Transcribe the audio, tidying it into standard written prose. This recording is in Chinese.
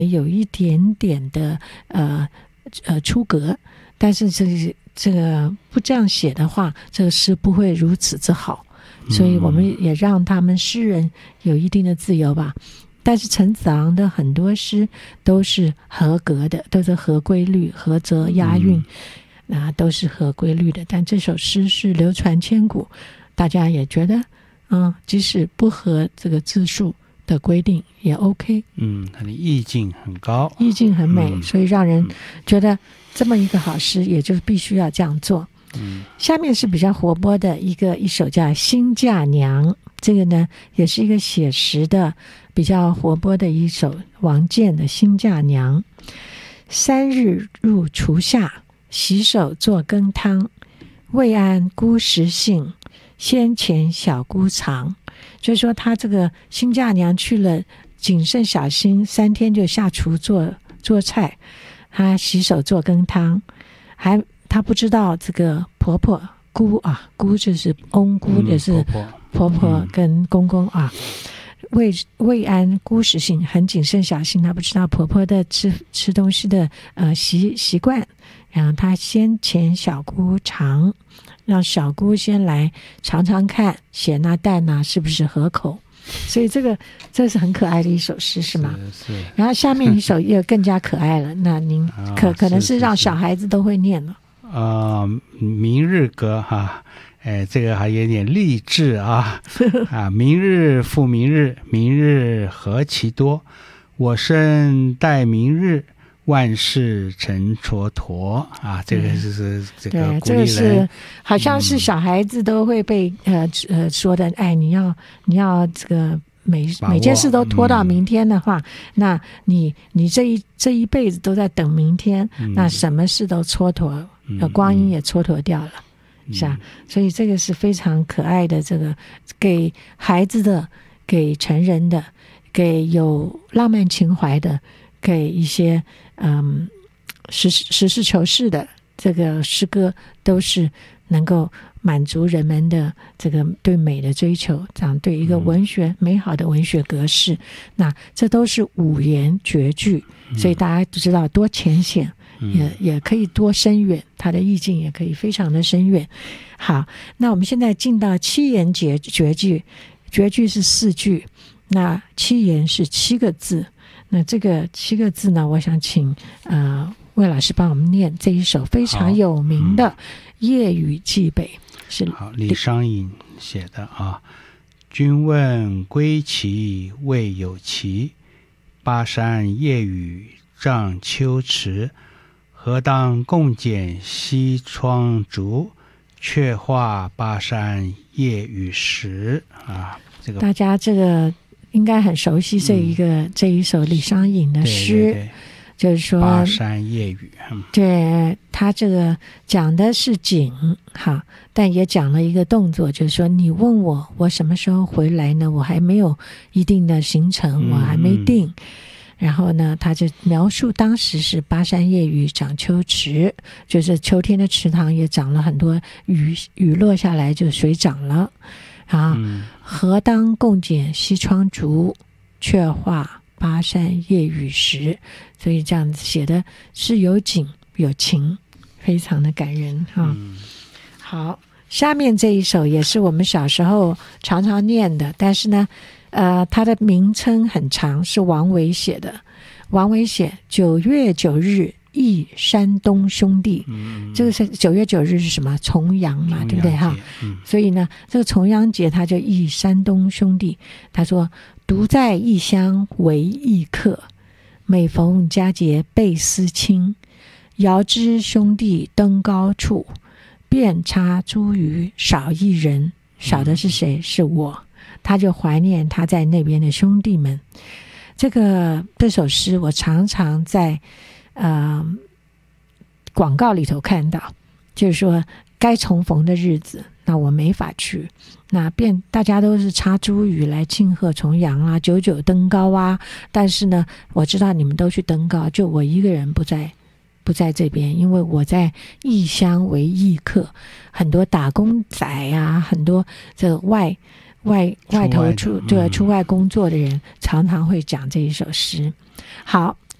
有一点点的出格，但是这个不这样写的话，这个诗不会如此之好。所以我们也让他们诗人有一定的自由吧。但是陈子昂的很多诗都是合格的，都是合规律、合辙押韵，都是合规律的。但这首诗是流传千古，大家也觉得即使不合这个字数的规定也 OK。 它的意境很高， 意境很美，所以让人觉得这么一个好诗，也就必须要这样做。下面是比较活泼的一首叫《新嫁娘》，这个呢也是一个写实的比较活泼的一首王建的《新嫁娘》。3日入厨下，洗手做羹汤。未安姑食性，先前小姑藏。就是说他这个新嫁娘去了，谨慎小心，3天就下厨做菜，他洗手做羹汤，他不知道这个婆婆姑就是翁姑，也是婆婆跟公公未安姑食性，很谨慎小心，他不知道婆婆的吃东西的习惯，然后他先前小姑尝，让小姑先来尝尝看咸啊淡啊是不是合口。所以这是很可爱的一首诗，是吗？ 是。 然后下面一首又更加可爱了，那您可能是让小孩子都会念了。 明日歌这个还有点励志明日复明日，明日何其多，我生待明日，万事成蹉跎这个就是这个鼓励人。这个是好像是小孩子都会被说的，你要这个每件事都拖到明天的话，那你这一辈子都在等明天，那什么事都蹉跎，光阴也蹉跎掉了，是吧？所以这个是非常可爱的，这个给孩子的，给成人的，给有浪漫情怀的，给一些实事求是的这个诗歌，都是能够满足人们的这个对美的追求，这样对一个美好的文学格式。那这都是五言绝句，所以大家都知道多浅显，也可以多深远，它的意境也可以非常的深远。好，那我们现在进到7言绝句，绝句是4句，那7言是7个字。那这个7个字呢，我想请魏老师帮我们念这一首非常有名的《夜雨寄北》。是李商隐写的君问归期未有期，巴山夜雨涨秋池，何当共剪西窗烛，却话巴山夜雨时这个大家这个应该很熟悉这一首李商隐的诗。对，就是说巴山夜雨， 对，他这个讲的是景但也讲了一个动作，就是说你问我什么时候回来呢，我还没有一定的行程，我还没定。然后呢，他就描述当时是巴山夜雨涨秋池，就是秋天的池塘也涨了很多雨落下来就水涨了何当共剪西窗烛，却话巴山夜雨时。所以这样子写的是有景有情，非常的感人好，下面这一首也是我们小时候常常念的，但是呢它的名称很长，是王维写的。王维写9月9日忆山东兄弟，这个是9月9日是什么？重阳嘛，对不对所以呢这个重阳节他就忆山东兄弟。他说独在异乡为异客，每逢佳节倍思亲，遥知兄弟登高处，遍插茱萸少一人。少的是谁？是我。他就怀念他在那边的兄弟们。这首诗我常常在广告里头看到，就是说该重逢的日子，那我没法去，那大家都是插茱萸来庆贺重阳久久登高但是呢我知道你们都去登高，就我一个人不在这边，因为我在异乡为异客。很多打工仔很多这个外头出外工作的人常常会讲这一首诗。好，